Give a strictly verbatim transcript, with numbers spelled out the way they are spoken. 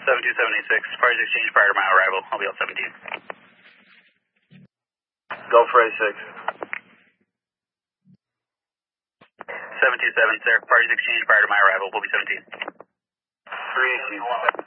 seven two seven eight six, parties exchange prior to my arrival. I'll be on seventeen. Go for A six. seven two seven, sir. Parties exchange prior to my arrival. We'll be seventeen. three eighteen.